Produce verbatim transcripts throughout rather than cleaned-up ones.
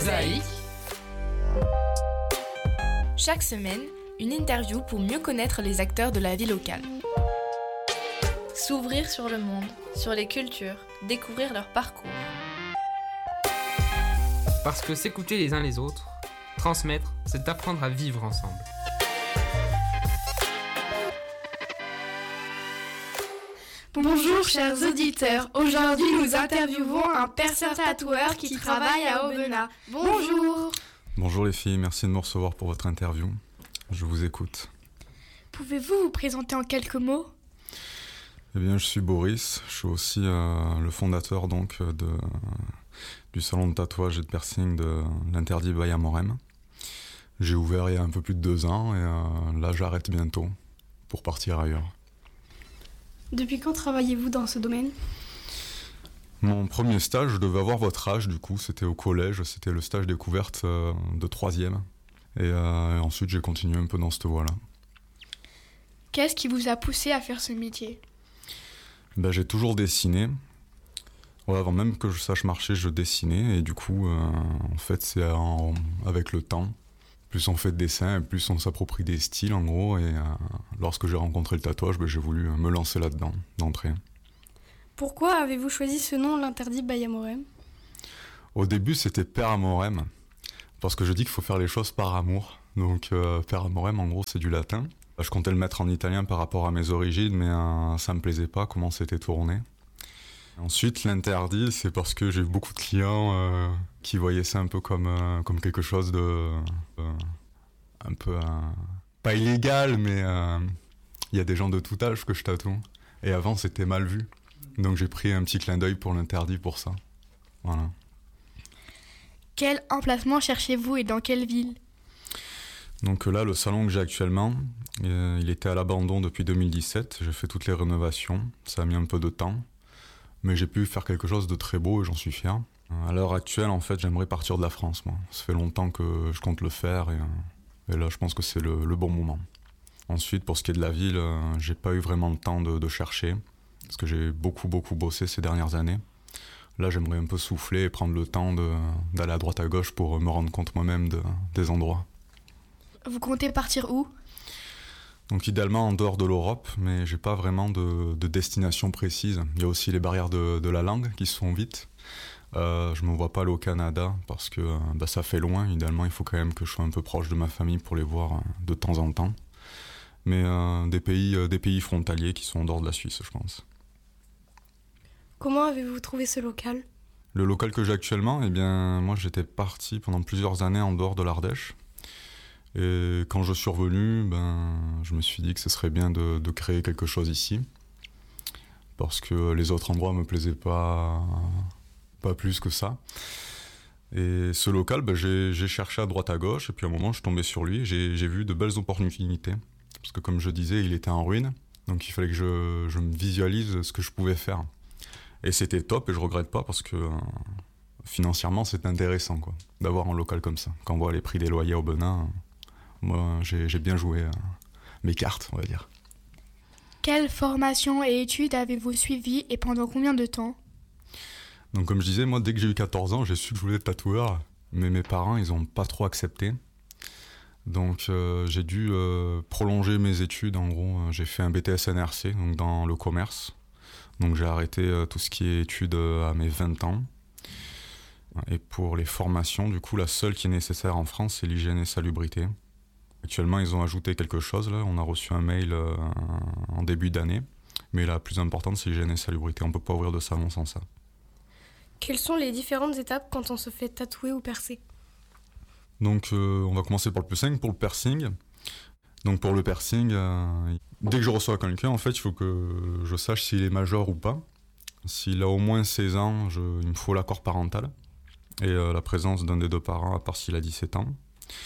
Mosaïque. Chaque semaine, une interview pour mieux connaître les acteurs de la vie locale. S'ouvrir sur le monde, sur les cultures, découvrir leur parcours. Parce que s'écouter les uns les autres, transmettre, c'est apprendre à vivre ensemble. Bonjour chers auditeurs, aujourd'hui nous interviewons un perceur tatoueur qui travaille à Aubenas. Bonjour. Bonjour les filles, merci de me recevoir pour votre interview. Je vous écoute. Pouvez-vous vous présenter en quelques mots ? Eh bien, je suis Boris, je suis aussi euh, le fondateur donc de, du salon de tatouage et de piercing de l'interdit by Amorem. J'ai ouvert il y a un peu plus de deux ans et euh, là j'arrête bientôt pour partir ailleurs. Depuis quand travaillez-vous dans ce domaine ? Mon premier stage, je devais avoir votre âge du coup, c'était au collège, c'était le stage découverte euh, de troisième. Et, euh, et ensuite j'ai continué un peu dans cette voie-là. Qu'est-ce qui vous a poussé à faire ce métier ? Ben, j'ai toujours dessiné. Ouais, avant même que je sache marcher, je dessinais. Et du coup, euh, en fait, c'est en, avec le temps. Plus on fait de dessin, plus on s'approprie des styles, en gros. Et euh, lorsque j'ai rencontré le tatouage, ben, j'ai voulu me lancer là-dedans, d'entrée. Pourquoi avez-vous choisi ce nom, l'interdit by Amorem ? Au début, c'était Per Amorem. Parce que je dis qu'il faut faire les choses par amour. Donc, euh, Per Amorem, en gros, c'est du latin. Je comptais le mettre en italien par rapport à mes origines, mais euh, ça me plaisait pas comment c'était tourné. Ensuite, l'interdit, c'est parce que j'ai eu beaucoup de clients euh, qui voyaient ça un peu comme, euh, comme quelque chose de... Euh, un peu... Euh, pas illégal, mais il euh, y a des gens de tout âge que je tatoue. Et avant, c'était mal vu. Donc j'ai pris un petit clin d'œil pour l'interdit pour ça. Voilà. Quel emplacement cherchez-vous et dans quelle ville ? Donc là, le salon que j'ai actuellement, euh, il était à l'abandon depuis deux mille dix-sept. J'ai fait toutes les rénovations. Ça a mis un peu de temps. Mais j'ai pu faire quelque chose de très beau et j'en suis fier. À l'heure actuelle, en fait, j'aimerais partir de la France, moi. Ça fait longtemps que je compte le faire et, et là, je pense que c'est le, le bon moment. Ensuite, pour ce qui est de la ville, euh, j'ai pas eu vraiment le temps de, de chercher. Parce que j'ai beaucoup, beaucoup bossé ces dernières années. Là, j'aimerais un peu souffler et prendre le temps de, d'aller à droite à gauche pour me rendre compte moi-même de, des endroits. Vous comptez partir où ? Donc idéalement en dehors de l'Europe, mais j'ai pas vraiment de, de destination précise. Il y a aussi les barrières de, de la langue qui se font vite. Euh, je me vois pas aller au Canada parce que bah, ça fait loin. Idéalement, il faut quand même que je sois un peu proche de ma famille pour les voir de temps en temps. Mais euh, des pays, euh, des pays frontaliers qui sont en dehors de la Suisse, je pense. Comment avez-vous trouvé ce local ? Le local que j'ai actuellement, eh bien, moi j'étais parti pendant plusieurs années en dehors de l'Ardèche. Et quand je suis revenu, ben, je me suis dit que ce serait bien de, de créer quelque chose ici. Parce que les autres endroits ne me plaisaient pas, pas plus que ça. Et ce local, ben, j'ai, j'ai cherché à droite à gauche, et puis à un moment je suis tombé sur lui, j'ai, j'ai vu de belles opportunités. Parce que comme je disais, il était en ruine, donc il fallait que je, je me visualise ce que je pouvais faire. Et c'était top, et je regrette pas, parce que euh, financièrement c'est intéressant quoi, d'avoir un local comme ça. Quand on voit les prix des loyers au Aubenas, moi, j'ai, j'ai bien joué euh, mes cartes, on va dire. Quelle formation et études avez-vous suivies et pendant combien de temps ? Donc, comme je disais, moi, dès que j'ai eu quatorze ans, j'ai su que je voulais être tatoueur, mais mes parents, ils n'ont pas trop accepté. Donc, euh, j'ai dû euh, prolonger mes études. En gros, j'ai fait un B T S N R C, donc dans le commerce. Donc, j'ai arrêté euh, tout ce qui est études euh, à mes vingt ans. Et pour les formations, du coup, la seule qui est nécessaire en France, c'est l'hygiène et salubrité. Actuellement, ils ont ajouté quelque chose, là. On a reçu un mail euh, en début d'année. Mais la plus importante, c'est l'hygiène et salubrité. On ne peut pas ouvrir de salon sans ça. Quelles sont les différentes étapes quand on se fait tatouer ou percer ? Donc, euh, on va commencer par le plus simple, pour le piercing. Donc, pour le piercing, euh, dès que je reçois quelqu'un, en fait, il faut que je sache s'il est majeur ou pas. S'il a au moins seize ans, je, il me faut l'accord parental. Et euh, la présence d'un des deux parents, à part s'il a dix-sept ans.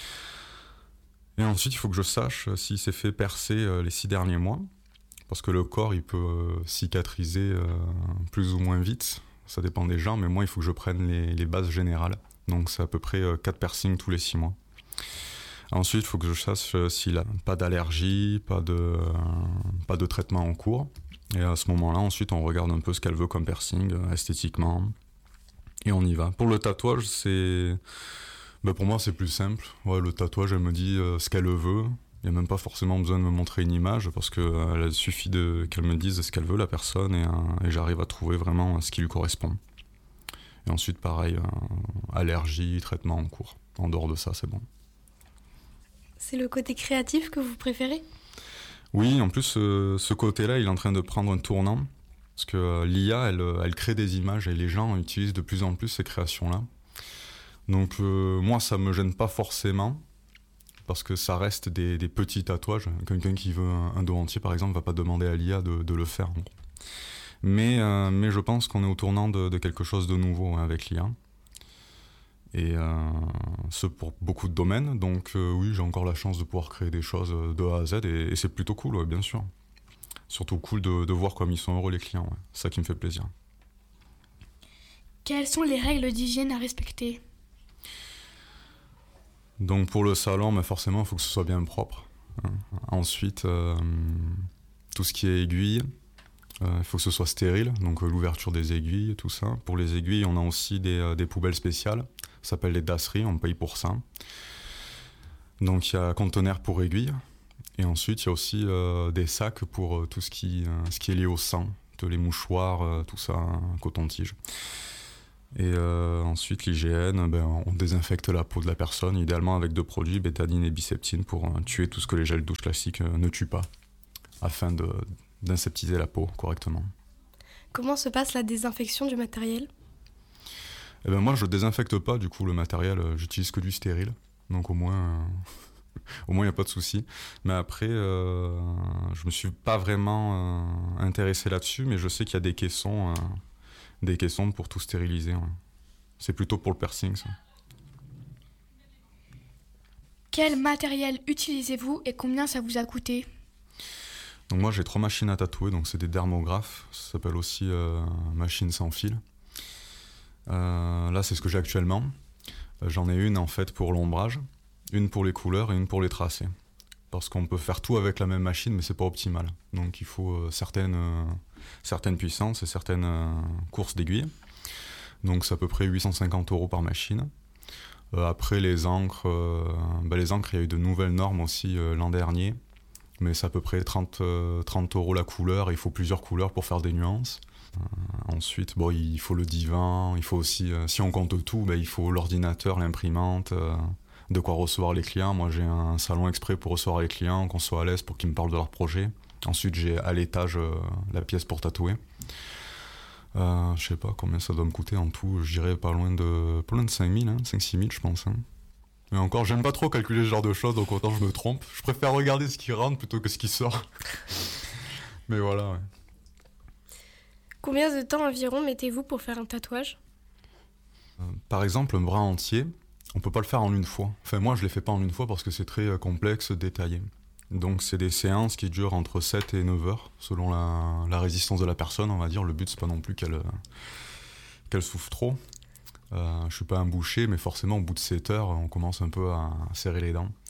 Et ensuite, il faut que je sache s'il s'est fait percer euh, les six derniers mois. Parce que le corps, il peut euh, cicatriser euh, plus ou moins vite. Ça dépend des gens, mais moi, il faut que je prenne les, les bases générales. Donc, c'est à peu près euh, quatre piercings tous les six mois. Ensuite, il faut que je sache euh, s'il n'a pas d'allergie, pas de, euh, pas de traitement en cours. Et à ce moment-là, ensuite, on regarde un peu ce qu'elle veut comme piercing, euh, esthétiquement. Et on y va. Pour le tatouage, c'est... Bah pour moi, c'est plus simple. Ouais, le tatouage, elle me dit euh, ce qu'elle veut. Il n'y a même pas forcément besoin de me montrer une image parce qu'il euh, suffit de, qu'elle me dise ce qu'elle veut, la personne, et, euh, et j'arrive à trouver vraiment ce qui lui correspond. Et ensuite, pareil, euh, allergie, traitement en cours. En dehors de ça, c'est bon. C'est le côté créatif que vous préférez ? Oui, en plus, euh, ce côté-là, il est en train de prendre un tournant. Parce que euh, l'I A, elle, elle crée des images et les gens utilisent de plus en plus ces créations-là. Donc euh, moi, ça ne me gêne pas forcément, parce que ça reste des, des petits tatouages. Quelqu'un qui veut un, un dos entier, par exemple, ne va pas demander à l'I A de, de le faire. Mais, euh, mais je pense qu'on est au tournant de, de quelque chose de nouveau hein, avec l'I A. Et euh, ce pour beaucoup de domaines. Donc euh, oui, j'ai encore la chance de pouvoir créer des choses de A à Z, et, et c'est plutôt cool, ouais, bien sûr. Surtout cool de, de voir comme ils sont heureux les clients. Ouais. C'est ça qui me fait plaisir. Quelles sont les règles d'hygiène à respecter ? Donc pour le salon, bah forcément, il faut que ce soit bien propre. Hein. Ensuite, euh, tout ce qui est aiguille, il euh, faut que ce soit stérile, donc euh, l'ouverture des aiguilles, tout ça. Pour les aiguilles, on a aussi des, euh, des poubelles spéciales, ça s'appelle les dasseries, on paye pour ça. Donc il y a un conteneur pour aiguilles, et ensuite il y a aussi euh, des sacs pour euh, tout ce qui, euh, ce qui est lié au sang, les mouchoirs, euh, tout ça, coton-tige. Et euh, ensuite, l'hygiène, ben, on désinfecte la peau de la personne, idéalement avec deux produits, bétadine et biseptine, pour euh, tuer tout ce que les gels douche classiques euh, ne tuent pas, afin de, d'inseptiser la peau correctement. Comment se passe la désinfection du matériel ? Eh ben, moi, je ne désinfecte pas, du coup, le matériel, euh, j'utilise que du stérile, donc au moins, euh, au moins il n'y a pas de souci. Mais après, euh, je ne me suis pas vraiment euh, intéressé là-dessus, mais je sais qu'il y a des caissons... Euh, des caissons pour tout stériliser. Ouais. C'est plutôt pour le piercing, ça. Quel matériel utilisez-vous et combien ça vous a coûté ? Donc moi, j'ai trois machines à tatouer, donc c'est des dermographes. Ça s'appelle aussi euh, machine sans fil. Euh, là, c'est ce que j'ai actuellement. Euh, j'en ai une, en fait, pour l'ombrage, une pour les couleurs et une pour les tracés. Parce qu'on peut faire tout avec la même machine, mais c'est pas optimal. Donc il faut euh, certaines, euh, certaines puissances et certaines euh, courses d'aiguilles. Donc c'est à peu près huit cent cinquante euros par machine. Euh, après les encres, euh, bah, les encres, il y a eu de nouvelles normes aussi euh, l'an dernier. Mais c'est à peu près trente, euh, trente euros la couleur, et il faut plusieurs couleurs pour faire des nuances. Euh, ensuite, bon, il faut le divan, il faut aussi, euh, si on compte tout, bah, il faut l'ordinateur, l'imprimante... Euh, de quoi recevoir les clients. Moi, j'ai un salon exprès pour recevoir les clients, qu'on soit à l'aise pour qu'ils me parlent de leur projet. Ensuite, j'ai à l'étage euh, la pièce pour tatouer. Euh, je sais pas combien ça doit me coûter en tout. Je dirais pas loin de, pas loin de cinq mille, hein, cinq six mille, je pense. Hein. Mais encore, j'aime pas trop calculer ce genre de choses, donc autant je me trompe. Je préfère regarder ce qui rentre plutôt que ce qui sort. Mais voilà, ouais. Combien de temps environ mettez-vous pour faire un tatouage ? euh, Par exemple, un bras entier, on peut pas le faire en une fois. Enfin, moi, je les fais pas en une fois parce que c'est très euh, complexe, détaillé. Donc, c'est des séances qui durent entre sept et neuf heures, selon la, la résistance de la personne, on va dire. Le but, c'est pas non plus qu'elle, euh, qu'elle souffre trop. Euh, je suis pas un boucher, mais forcément, au bout de sept heures, on commence un peu à serrer les dents.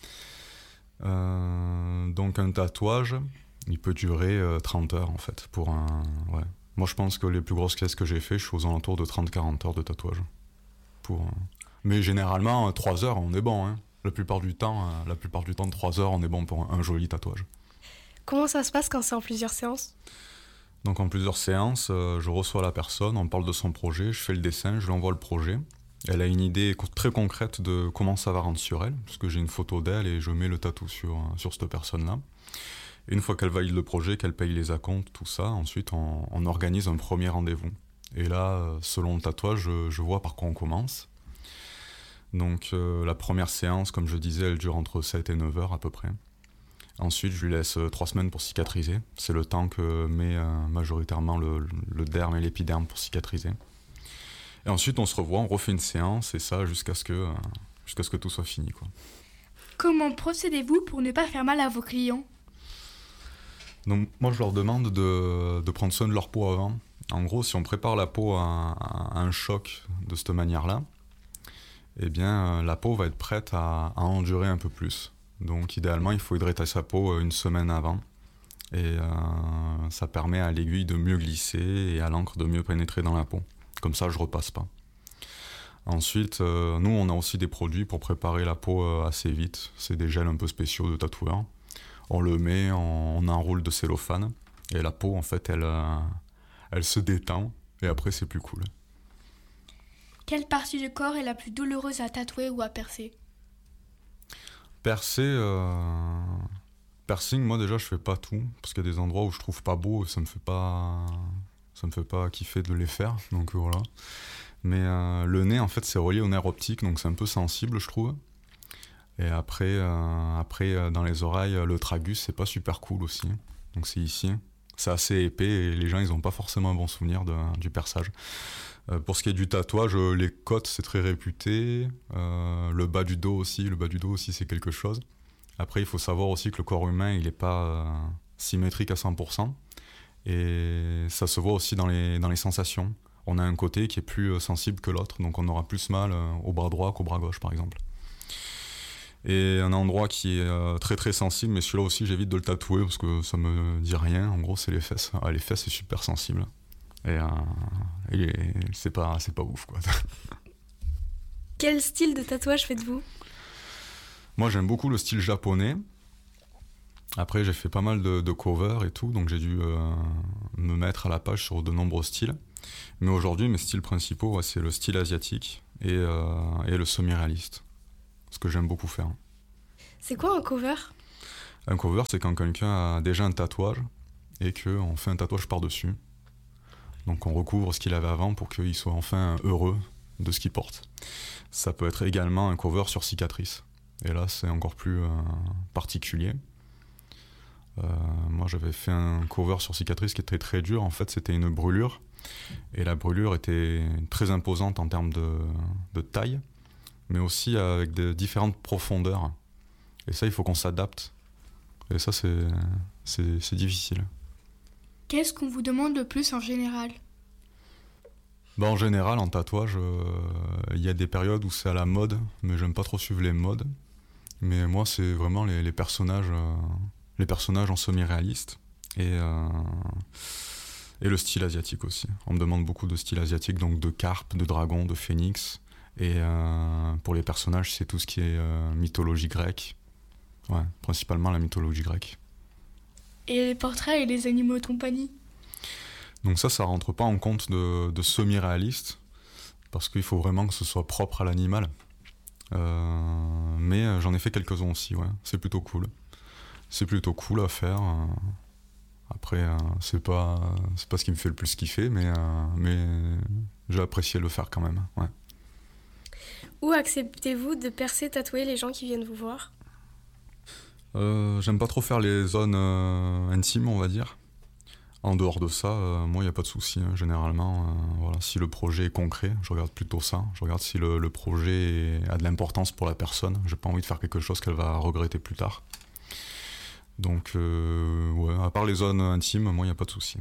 Euh, donc, un tatouage, il peut durer euh, trente heures, en fait. Pour un, ouais. Moi, je pense que les plus grosses caisses que j'ai fait, je suis aux alentours de trente à quarante heures de tatouage. Pour... Euh, Mais généralement, trois heures, on est bon. Hein. La plupart du temps, euh, la plupart du temps, trois heures, on est bon pour un, un joli tatouage. Comment ça se passe quand c'est en plusieurs séances ? Donc en plusieurs séances, euh, je reçois la personne, on parle de son projet, je fais le dessin, je lui envoie le projet. Elle a une idée co- très concrète de comment ça va rendre sur elle, parce que j'ai une photo d'elle et je mets le tatou sur, euh, sur cette personne-là. Et une fois qu'elle valide le projet, qu'elle paye les acomptes, tout ça, ensuite on, on organise un premier rendez-vous. Et là, selon le tatouage, je, je vois par quoi on commence. Donc euh, la première séance, comme je disais, elle dure entre sept et neuf heures à peu près. Ensuite, je lui laisse euh, trois semaines pour cicatriser. C'est le temps que met euh, majoritairement le, le derme et l'épiderme pour cicatriser. Et ensuite, on se revoit, on refait une séance, et ça jusqu'à ce que, euh, jusqu'à ce que tout soit fini, quoi. Comment procédez-vous pour ne pas faire mal à vos clients ? Donc moi, je leur demande de, de prendre soin de leur peau avant. En gros, si on prépare la peau à, à un choc de cette manière-là, eh bien, la peau va être prête à, à endurer un peu plus. Donc, idéalement, il faut hydrater sa peau une semaine avant. Et euh, ça permet à l'aiguille de mieux glisser et à l'encre de mieux pénétrer dans la peau. Comme ça, je repasse pas. Ensuite, euh, nous, on a aussi des produits pour préparer la peau euh, assez vite. C'est des gels un peu spéciaux de tatoueurs. On le met, on, on enroule de cellophane. Et la peau, en fait, elle, euh, elle se détend. Et après, c'est plus cool. Quelle partie du corps est la plus douloureuse à tatouer ou à percer? Percer, euh... piercing, moi déjà, je fais pas tout. Parce qu'il y a des endroits où je trouve pas beau et ça me fait pas, ça me fait pas kiffer de les faire. Donc voilà. Mais euh, le nez, en fait, c'est relié au nerf optique, donc c'est un peu sensible, je trouve. Et après, euh, après euh, dans les oreilles, le tragus, c'est pas super cool aussi. Donc c'est ici. C'est assez épais et les gens, ils ont pas forcément un bon souvenir de, du perçage. Euh, pour ce qui est du tatouage, les côtes, c'est très réputé. Euh, le bas du dos aussi, le bas du dos aussi, c'est quelque chose. Après, il faut savoir aussi que le corps humain, il n'est pas euh, symétrique à cent pour cent. Et ça se voit aussi dans les, dans les sensations. On a un côté qui est plus sensible que l'autre, donc on aura plus mal au bras droit qu'au bras gauche, par exemple. Et un endroit qui est très très sensible, mais celui-là aussi j'évite de le tatouer parce que ça me dit rien. En gros, c'est les fesses. Ah, les fesses, c'est super sensible. Et, euh, et c'est pas, c'est pas ouf, quoi. Quel style de tatouage faites-vous? Moi, j'aime beaucoup le style japonais. Après, j'ai fait pas mal de, de covers et tout, donc j'ai dû euh, me mettre à la page sur de nombreux styles. Mais aujourd'hui, mes styles principaux, ouais, c'est le style asiatique et, euh, et le semi-réaliste. Ce que j'aime beaucoup faire. C'est quoi un cover? Un cover, c'est quand quelqu'un a déjà un tatouage et qu'on fait un tatouage par-dessus. Donc on recouvre ce qu'il avait avant pour qu'il soit enfin heureux de ce qu'il porte. Ça peut être également un cover sur cicatrice. Et là, c'est encore plus euh, particulier. Euh, moi, j'avais fait un cover sur cicatrice qui était très dur. En fait, c'était une brûlure. Et la brûlure était très imposante en termes de, de taille, mais aussi avec de différentes profondeurs. Et ça, il faut qu'on s'adapte. Et ça, c'est, c'est, c'est difficile. Qu'est-ce qu'on vous demande le plus en général? Ben, en général, en tatouage, il euh, y a des périodes où c'est à la mode, mais j'aime pas trop suivre les modes. Mais moi, c'est vraiment les, les personnages, euh, les personnages en semi-réaliste. Et... Euh, Et le style asiatique aussi. On me demande beaucoup de style asiatique, donc de carpe, de dragon, de phénix. Et euh, pour les personnages, c'est tout ce qui est euh, mythologie grecque. Ouais, principalement la mythologie grecque. Et les portraits et les animaux de compagnie? Donc ça, ça rentre pas en compte de, de semi-réaliste, parce qu'il faut vraiment que ce soit propre à l'animal. Euh, mais j'en ai fait quelques-uns aussi, ouais. C'est plutôt cool. C'est plutôt cool à faire. Euh, Après, euh, c'est pas, c'est pas ce qui me fait le plus kiffer, mais, euh, mais j'ai apprécié le faire quand même. Ouais. Où acceptez-vous de percer, tatouer les gens qui viennent vous voir? euh, J'aime pas trop faire les zones euh, intimes, on va dire. En dehors de ça, euh, moi, il n'y a pas de souci. Hein, généralement, euh, voilà, si le projet est concret, je regarde plutôt ça. Je regarde si le, le projet est, a de l'importance pour la personne. J'ai pas envie de faire quelque chose qu'elle va regretter plus tard. Donc, euh, ouais, à part les zones intimes, moi, il n'y a pas de souci.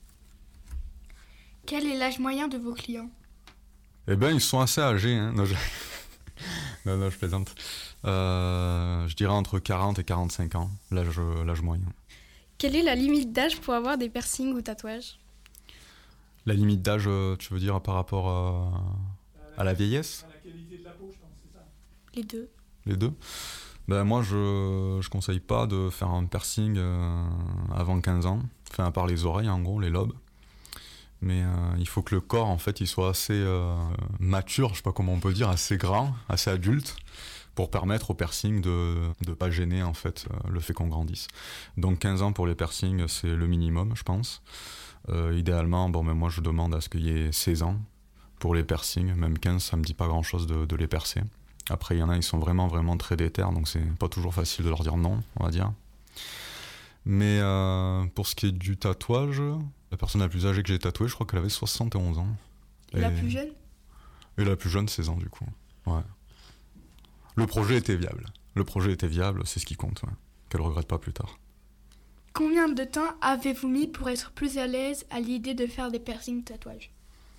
Quel est l'âge moyen de vos clients? Eh bien, ils sont assez âgés. Hein. Non, je... non, non, je plaisante. Euh, je dirais entre quarante et quarante-cinq ans, l'âge, l'âge moyen. Quelle est la limite d'âge pour avoir des piercings ou tatouages? La limite d'âge, tu veux dire par rapport à, à la vieillesse? À la qualité de la peau, je pense, c'est ça. Les deux. Les deux? Ben moi, je je conseille pas de faire un piercing euh, avant quinze ans, enfin à part les oreilles en gros, les lobes. Mais euh, il faut que le corps en fait il soit assez euh, mature, je sais pas comment on peut dire, assez grand, assez adulte, pour permettre au piercing de de pas gêner en fait euh, le fait qu'on grandisse. Donc quinze ans pour les piercings, c'est le minimum, je pense. Euh, idéalement, bon, mais moi je demande à ce qu'il y ait seize ans pour les piercings, même quinze, ça me dit pas grand chose de, de les percer. Après, il y en a, ils sont vraiment, vraiment très déter, donc c'est pas toujours facile de leur dire non, on va dire. Mais euh, pour ce qui est du tatouage, la personne la plus âgée que j'ai tatouée, je crois qu'elle avait soixante et onze ans. Et, et la plus jeune? Et la plus jeune, seize ans, du coup. Ouais. Le projet était viable. Le projet était viable, c'est ce qui compte, ouais. Qu'elle regrette pas plus tard. Combien de temps avez-vous mis pour être plus à l'aise à l'idée de faire des piercings tatouages?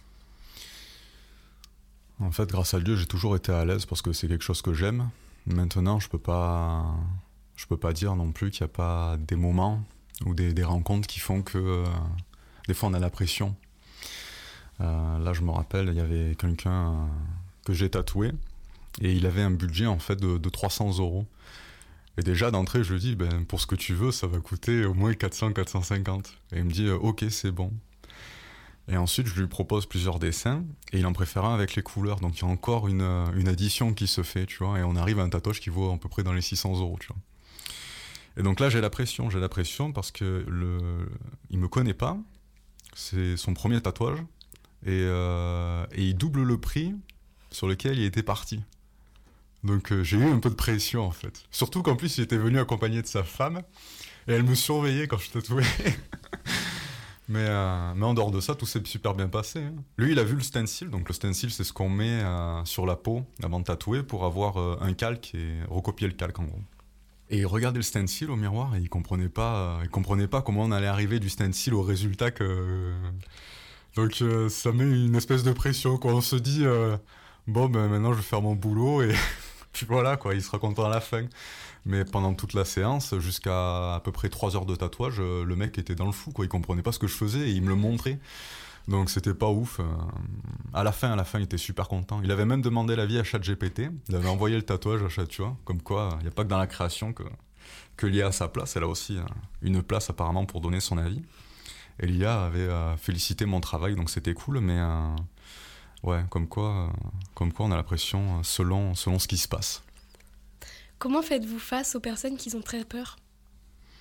En fait, grâce à Dieu, j'ai toujours été à l'aise parce que c'est quelque chose que j'aime. Maintenant, je peux pas, je peux pas dire non plus qu'il n'y a pas des moments ou des, des rencontres qui font que euh, des fois on a la pression. Euh, là, je me rappelle, il y avait quelqu'un euh, que j'ai tatoué. Et il avait un budget en fait de, de trois cents euros. Et déjà d'entrée, je lui dis, ben, pour ce que tu veux, ça va coûter au moins quatre cents à quatre cent cinquante. Et il me dit, ok, c'est bon. Et ensuite, je lui propose plusieurs dessins, et il en préfère un avec les couleurs. Donc il y a encore une, une addition qui se fait, tu vois, et on arrive à un tatouage qui vaut à peu près dans les six cents euros, tu vois. Et donc là, j'ai la pression, j'ai la pression parce que le, il me connaît pas, c'est son premier tatouage, et, euh, et il double le prix sur lequel il était parti. Donc euh, j'ai eu un peu de pression en fait. Surtout qu'en plus il était venu accompagné de sa femme et elle me surveillait quand je tatouais. mais, euh, mais en dehors de ça, tout s'est super bien passé. Hein. Lui il a vu le stencil, donc le stencil c'est ce qu'on met euh, sur la peau avant de tatouer pour avoir euh, un calque et recopier le calque en gros. Et il regardait le stencil au miroir et il comprenait pas, euh, il comprenait pas comment on allait arriver du stencil au résultat que... Donc euh, ça met une espèce de pression quoi. On se dit... Euh, bon, ben maintenant je vais faire mon boulot et puis voilà, quoi, il sera content à la fin. Mais pendant toute la séance, jusqu'à à peu près trois heures de tatouage, le mec était dans le flou, quoi, il comprenait pas ce que je faisais et il me le montrait. Donc c'était pas ouf. À la fin, à la fin, il était super content. Il avait même demandé l'avis à ChatGPT. Il avait envoyé le tatouage à Chat, tu vois, comme quoi il n'y a pas que dans la création que, que l'I A a sa place. Elle a aussi une place apparemment pour donner son avis. Et l'I A avait félicité mon travail, donc c'était cool, mais... Euh, Ouais, comme quoi, comme quoi on a la pression selon, selon ce qui se passe. Comment faites-vous face aux personnes qui ont très peur ?